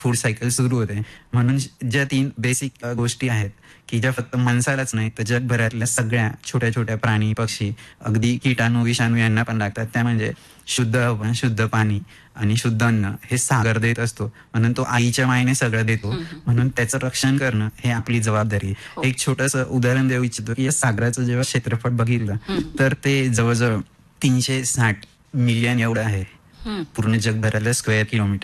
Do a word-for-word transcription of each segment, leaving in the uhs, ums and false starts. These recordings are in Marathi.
फूड सायकल सुरू होते. म्हणून ज्या तीन बेसिक गोष्टी आहेत की ज्या फक्त माणसालाच नाही तर जगभरातल्या सगळ्या छोट्या छोट्या प्राणी पक्षी अगदी कीटाणू विषाणू यांना पण लागतात, त्या म्हणजे शुद्ध हवा, शुद्ध पाणी आणि शुद्ध अन्न हे सागर देत असतो. म्हणून तो आईच्या मायेने सगळं देतो, म्हणून त्याचं रक्षण करणं हे आपली जबाबदारी. एक छोटंसं उदाहरण देऊ इच्छितो की या सागराचं जेव्हा क्षेत्रफळ बघितलं तर ते जवळजवळ तीनशे साठ मिलियन एवढं आहे पूर्ण जगभरातलं स्क्वेअर किलोमीटर.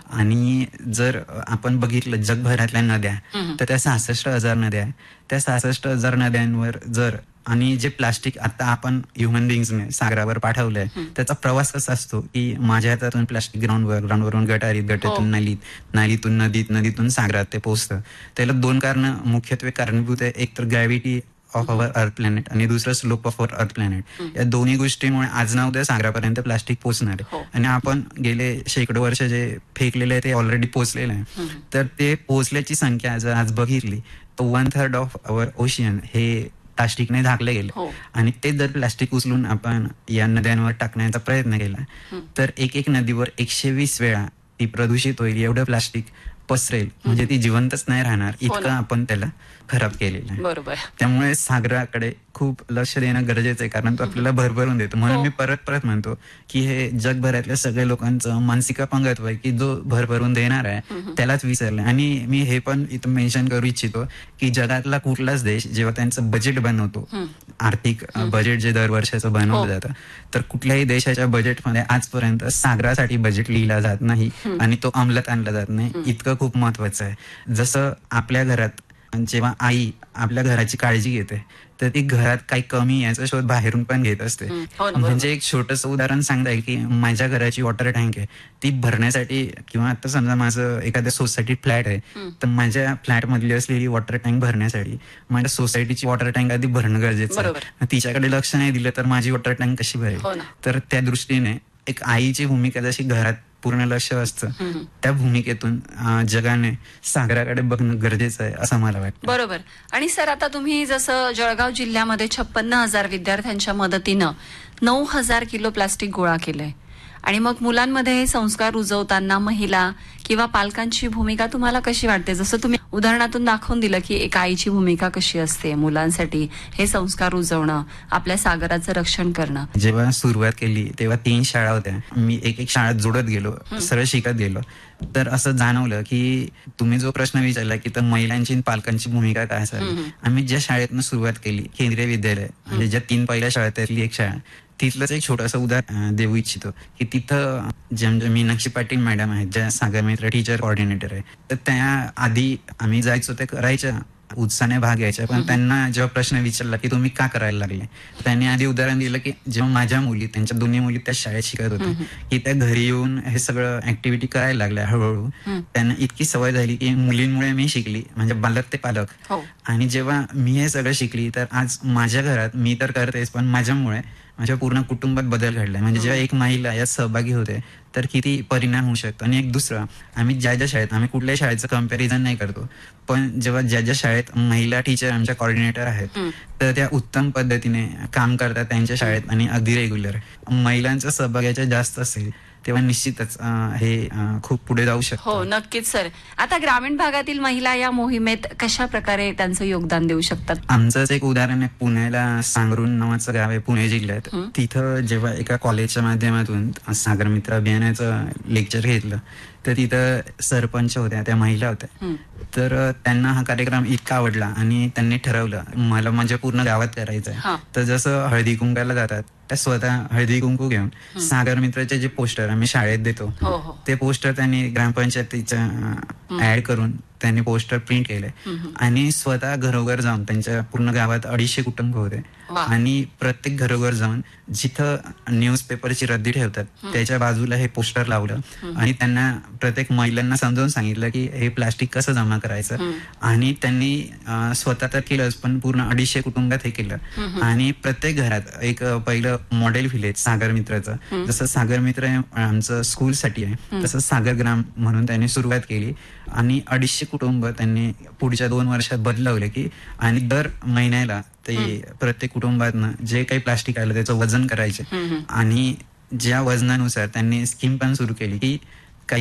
आणि जर आपण बघितलं जगभरातल्या नद्या तर त्या सहासष्ट हजार नद्या आहे. त्या सहासष्ट हजार नद्यांवर जर आणि जे प्लास्टिक आता आपण ह्युमन बिंग्सने सागरावर पाठवलंय त्याचा प्रवास कसा असतो की माझ्या हातातून प्लास्टिक ग्राउंडवर ग्राउंडवरून गटारीत गटारीतून नालीत नालीतून नदीत नदीतून सागरात ते पोहोचतं. त्याला दोन कारण मुख्यत्वे कारणीभूत आहे. एक तर ग्रॅव्हिटी ऑफ अवर अर्थ प्लॅनेट आणि दुसरं स्लोप ऑफ अवर अर्थ प्लॅनेट. या दोन्ही गोष्टीमुळे आज ना उद्या सागरापर्यंत प्लास्टिक पोहोचणार आहे. आणि आपण गेले शेकडो वर्ष जे फेकलेले आहे ते ऑलरेडी पोहोचलेलं आहे. तर ते पोहोचल्याची संख्या जर आज बघितली तर one third of our ocean हे प्लास्टिकने झाकले गेले. आणि ते जर प्लास्टिक उचलून आपण या नद्यांवर टाकण्याचा प्रयत्न केला तर एक एक नदीवर एकशे वीस वेळा ती प्रदूषित होईल, एवढं प्लास्टिक पसरेल. म्हणजे ती जिवंतच नाही राहणार इतकं आपण त्याला खराब केलेलं आहे. बरोबर. त्यामुळे सागराकडे खूप लक्ष देणं गरजेचं आहे, कारण तो आपल्याला भरभरून देतो. म्हणून मी परत परत म्हणतो की हे जगभरातल्या सगळ्या लोकांचं मानसिक अपंगत्व आहे की जो भरभरून देणार आहे त्यालाच विसरलाय. आणि मी हे पण इथं मेन्शन करू इच्छितो की जगातला कुठलाच देश जेव्हा त्यांचं बजेट बनवतो, आर्थिक बजेट जे दर वर्षाचं बनवलं जातं, तर कुठल्याही देशाच्या बजेटमध्ये आजपर्यंत सागरासाठी बजेट लिहिला जात नाही आणि तो अंमलात आणला जात नाही. इतकं खूप महत्वाचं आहे. जसं आपल्या घरात जेव्हा आई आपल्या घराची काळजी घेते तर ती घरात काही कमी याचा शोध बाहेरून पण घेत असते. म्हणजे एक छोटंसं उदाहरण सांगता येईल की माझ्या घराची वॉटर टँक आहे, ती भरण्यासाठी किंवा आता समजा माझं एखाद्या सोसायटीत फ्लॅट आहे तर माझ्या फ्लॅट मधली असलेली वॉटर टँक भरण्यासाठी माझ्या सोसायटीची वॉटर टँक आधी भरणं गरजेचं आहे. तिच्याकडे लक्ष नाही दिलं तर माझी वॉटर टँक कशी भरेल? तर त्या दृष्टीने एक आईची भूमिका जशी घरात पूर्ण लक्ष असतं त्या भूमिकेतून जगाने सागराकडे बघणं गरजेचं आहे असं मला वाटतं. बरोबर. आणि सर आता तुम्ही जसं जळगाव जिल्ह्यामध्ये छप्पन्न हजार विद्यार्थ्यांच्या मदतीनं नऊ हजार किलो प्लास्टिक गोळा केलंय आणि मग मुलांमध्ये हे संस्कार रुजवताना महिला किंवा पालकांची भूमिका तुम्हाला कशी वाटते? जसं तुम्ही उदाहरणातून दाखवून दिलं की एक आईची भूमिका कशी असते मुलांसाठी हे संस्कार रुजवणं, आपल्या सागराचं रक्षण करणं. जेव्हा सुरुवात केली तेव्हा तीन शाळा होत्या. मी एक एक शाळा जोडत गेलो, सरळ शिकत गेलो, तर असं जाणवलं की तुम्ही जो प्रश्न विचारला की तर महिलांची पालकांची भूमिका काय असावी, आम्ही ज्या शाळेतनं सुरुवात केली केंद्रीय विद्यालय म्हणजे ज्या तीन पहिल्या शाळेत त्यातली एक शाळा, तिथलंच एक छोटंसं उदाहरण देऊ इच्छितो की तिथं ज्या मीनाक्षी पाटील मॅडम आहेत ज्या सागर मित्र टीचर कोऑर्डिनेटर आहे, तर त्या आधी आम्ही जायचो ते करायच्या उत्साहाने भाग घ्यायच्या. पण त्यांना जेव्हा प्रश्न विचारला की तुम्ही का करायला लागले, त्यांनी आधी उदाहरण दिलं की जेव्हा माझ्या मुली त्यांच्या दोन्ही मुली त्या शाळेत शिकत होत्या की त्या घरी येऊन हे सगळं ऍक्टिव्हिटी करायला लागल्या हळूहळू. त्यांना इतकी सवय झाली की मुलींमुळे मी शिकली, म्हणजे बालक ते पालक. आणि जेव्हा मी हे सगळं शिकली तर आज माझ्या घरात मी तर करतेच पण माझ्यामुळे माझ्या पूर्ण कुटुंबात बदल घडलाय. म्हणजे जेव्हा एक महिला यात सहभागी होते तर किती परिणाम होऊ शकतो. आणि एक दुसरं, आम्ही ज्या ज्या शाळेत आम्ही कुठल्याही शाळेचं कम्पॅरिझन नाही करतो, पण जेव्हा ज्या ज्या शाळेत महिला टीचर आमच्या कोऑर्डिनेटर आहेत तर त्या उत्तम पद्धतीने काम करतात त्यांच्या शाळेत आणि अगदी रेग्युलर. महिलांचा सहभाग याच्यात जास्त असेल तेव्हा निश्चितच हे खूप पुढे जाऊ शकतो. हो नक्कीच सर. आता ग्रामीण भागातील महिला या मोहिमेत कशा प्रकारे त्यांचं योगदान देऊ शकतात? आमचंच एक उदाहरण आहे, पुण्याला सांगरुण नावाचं गाव आहे पुणे जिल्ह्यात. तिथं जेव्हा एका कॉलेजच्या माध्यमातून सागर मित्र अभियानाचं लेक्चर घेतलं तर तिथं सरपंच होत्या, त्या महिला होत्या. तर त्यांना हा कार्यक्रम इतका आवडला आणि त्यांनी ठरवलं मला माझ्या पूर्ण गावात करायचं आहे. तर जसं हळदी कुंकाला जातात त्या स्वतः हळदी कुंकू घेऊन सागर मित्राचे जे पोस्टर आम्ही शाळेत देतो ते पोस्टर त्यांनी ग्रामपंचायतीच्या ऍड करून त्यांनी पोस्टर प्रिंट केले आणि स्वतः घरोघर जाऊन त्यांच्या पूर्ण गावात अडीचशे कुटुंब होते आणि प्रत्येक घरोघर जाऊन जिथं न्यूजपेपरची रद्दी ठेवतात त्याच्या बाजूला हे पोस्टर लावलं आणि त्यांना प्रत्येक महिलांना समजावून सांगितलं की हे प्लास्टिक कसं जमा करायचं. आणि त्यांनी स्वतः तर केलंच पण पूर्ण अडीचशे कुटुंबात हे केलं. आणि प्रत्येक घरात एक पहिलं मॉडेल व्हिलेज सागर मित्राचं, जसं सागर मित्र आमचं स्कूलसाठी आहे तसं सागर ग्राम म्हणून त्यांनी सुरुवात केली आणि अडीचशे कुटुंब त्यांनी पुढच्या दोन वर्षात बदलवले की आणि दर महिन्याला ते प्रत्येक कुटुंबातनं जे काही प्लास्टिक आलं त्याचं वजन करायचे आणि ज्या वजनानुसार त्यांनी स्कीम पण सुरू केली की काही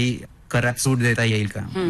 करात सूट देता येईल का.